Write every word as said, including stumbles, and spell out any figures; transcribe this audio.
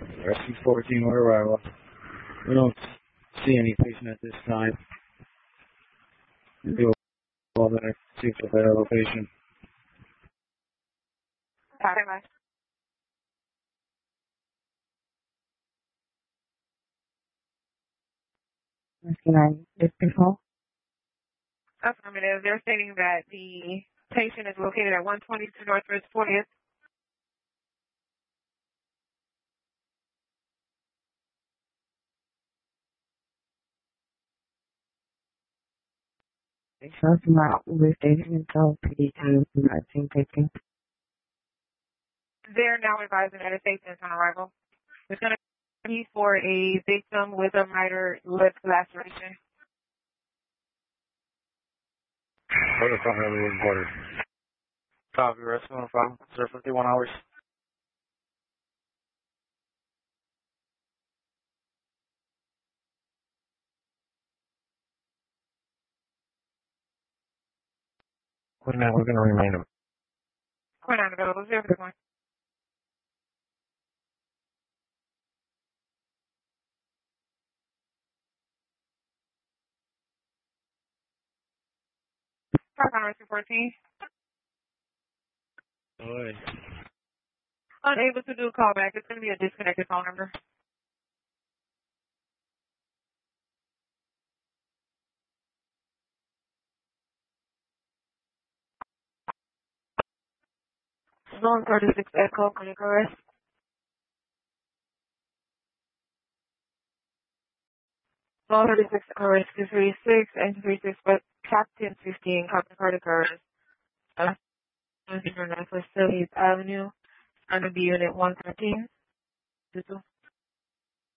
Rescue fourteen with arrival. We don't see any patient at this time. We'll call the next see if they have a patient. Bye bye. Can I this control? Affirmative. They're stating that the patient is located at one twenty-two Northwest fortieth. So it's not with station until P D time. I think they can. They're now advising that a patient is on arrival. It's going to be for a victim with a minor lip laceration. Order from heavily reported. Copy, rescue no problem. Sir, fifty-one hours. We're not, we're going to remain them. We're not available. Zero for one. Talk on rescue fourteen. Oi. Unable to do a callback. It's going to be a disconnected phone number. Zone thirty-six Echo, clinic arrest. Zone thirty-six arrest two three six and three six, but Captain fifteen, Captain cardiac arrest. Uh, Northwest Southeast Avenue. It's going to be unit one thirteen.